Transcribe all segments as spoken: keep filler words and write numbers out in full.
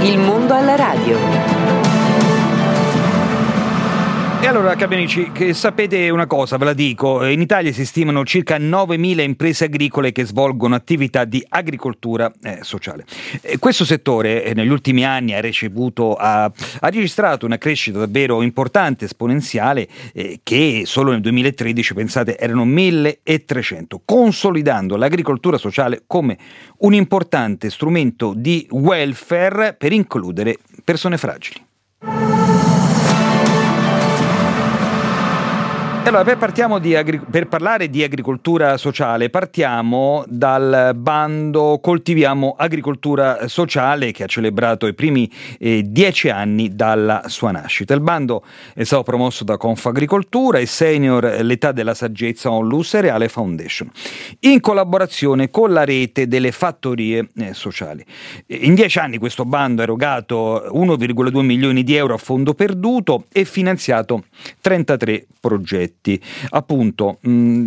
Il mondo alla radio. E allora, cari amici, che sapete una cosa, ve la dico, in Italia si stimano circa novemila imprese agricole che svolgono attività di agricoltura eh, sociale. E questo settore eh, negli ultimi anni ha ricevuto, ha, ha registrato una crescita davvero importante, esponenziale, eh, che solo nel duemilatredici, pensate, erano milletrecento, consolidando l'agricoltura sociale come un importante strumento di welfare per includere persone fragili. Allora, per, partiamo di agri- per parlare di agricoltura sociale, partiamo dal bando Coltiviamo Agricoltura Sociale, che ha celebrato i primi eh, dieci anni dalla sua nascita. Il bando è stato promosso da Confagricoltura e Senior l'età della saggezza Onlus e Reale Foundation, in collaborazione con la rete delle fattorie eh, sociali. In dieci anni questo bando ha erogato uno virgola due milioni di euro a fondo perduto e finanziato trentatré progetti. Appunto, mh,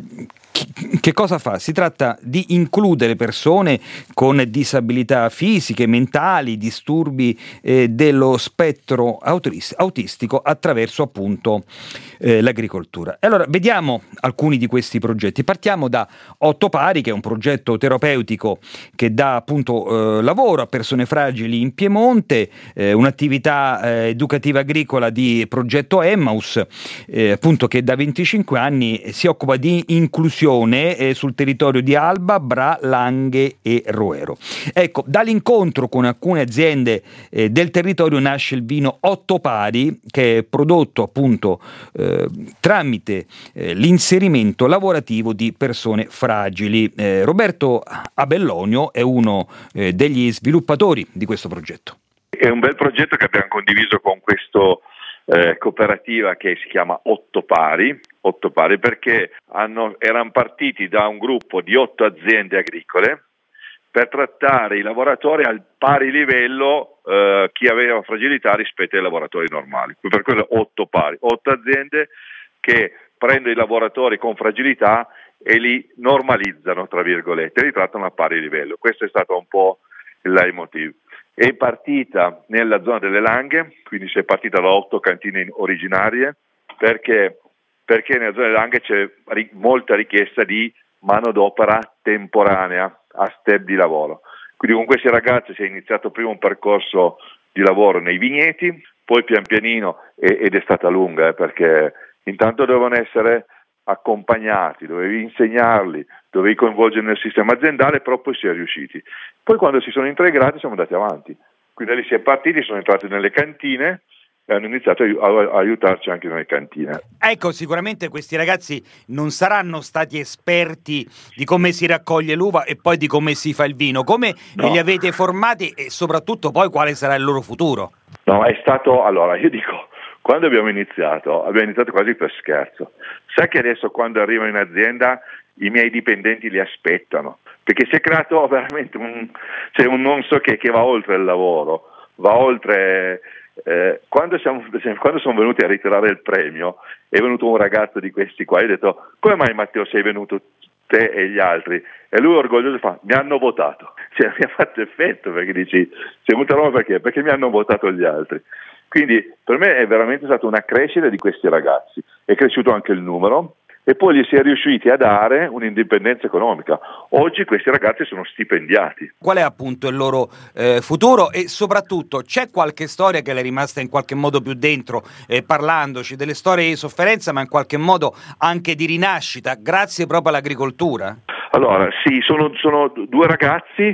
che cosa fa? Si tratta di includere persone con disabilità fisiche, mentali, disturbi eh, dello spettro autis- autistico attraverso appunto eh, l'agricoltura. E allora vediamo alcuni di questi progetti. Partiamo da Otto Pari, che è un progetto terapeutico che dà appunto eh, lavoro a persone fragili in Piemonte, eh, un'attività eh, educativa agricola di progetto Emmaus, eh, appunto che da venticinque anni si occupa di inclusione eh, sul territorio di Alba, Bra, Langhe e Roero. Ecco, dall'incontro con alcune aziende eh, del territorio nasce il vino Otto Pari, che è prodotto appunto eh, tramite eh, l'inserimento lavorativo di persone fragili. Eh, Roberto Abellonio è uno eh, degli sviluppatori di questo progetto. È un bel progetto che abbiamo condiviso con questo Eh, cooperativa che si chiama Otto Pari, Otto Pari perché hanno, erano partiti da un gruppo di otto aziende agricole per trattare i lavoratori al pari livello eh, chi aveva fragilità rispetto ai lavoratori normali. Per quello Otto Pari, otto aziende che prendono i lavoratori con fragilità e li normalizzano, tra virgolette, li trattano a pari livello. Questo è stato un po' il leitmotiv. È partita nella zona delle Langhe, quindi si è partita da otto cantine originarie, perché, perché nella zona delle Langhe c'è ri- molta richiesta di manodopera temporanea a step di lavoro. Quindi con questi ragazzi si è iniziato prima un percorso di lavoro nei vigneti, poi pian pianino, e, ed è stata lunga, eh, perché intanto dovevano essere accompagnati, dovevi insegnarli, dovevi coinvolgerli nel sistema aziendale, però poi si è riusciti. Poi quando si sono integrati siamo andati avanti, quindi lì si è partiti, sono entrati nelle cantine e hanno iniziato a, a aiutarci anche nelle cantine. Ecco, sicuramente questi ragazzi non saranno stati esperti di come si raccoglie l'uva e poi di come si fa il vino. Come no. Li avete formati e soprattutto poi quale sarà il loro futuro? No, è stato, allora io dico, quando abbiamo iniziato, abbiamo iniziato quasi per scherzo. Sai che adesso quando arrivo in azienda i miei dipendenti li aspettano, perché si è creato veramente un, cioè un non so che, che va oltre il lavoro, va oltre. Eh, quando, siamo, quando sono venuti a ritirare il premio, è venuto un ragazzo di questi qua e ha detto: come mai Matteo sei venuto te e gli altri? E lui orgoglioso fa: mi hanno votato. Cioè mi ha fatto effetto, perché dici sei venuto a Roma perché? Perché mi hanno votato gli altri. Quindi per me è veramente stata una crescita di questi ragazzi, è cresciuto anche il numero e poi gli si è riusciti a dare un'indipendenza economica. Oggi questi ragazzi sono stipendiati. Qual è appunto il loro eh, futuro e soprattutto c'è qualche storia che le è rimasta in qualche modo più dentro, eh, parlandoci delle storie di sofferenza ma in qualche modo anche di rinascita grazie proprio all'agricoltura? Allora sì, sono, sono due ragazzi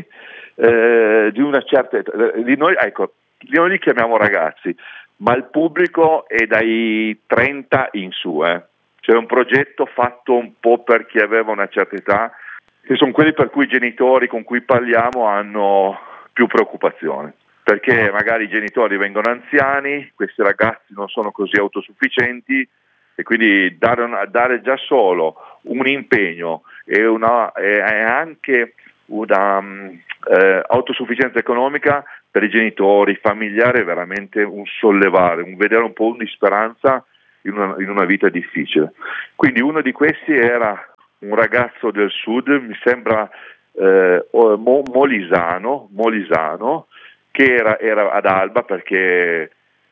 eh, di una certa età, di noi, ecco, noi li chiamiamo ragazzi, ma il pubblico è dai trenta in su, eh. C'è un progetto fatto un po' per chi aveva una certa età, che sono quelli per cui i genitori con cui parliamo hanno più preoccupazione, perché magari i genitori vengono anziani, questi ragazzi non sono così autosufficienti e quindi dare, una, dare già solo un impegno e, una, e anche una um, eh, autosufficienza economica per i genitori, i familiari è veramente un sollevare, un vedere un po' di speranza in una, in una vita difficile. Quindi uno di questi era un ragazzo del sud, mi sembra eh, Molisano, Molisano, che era, era ad Alba, perché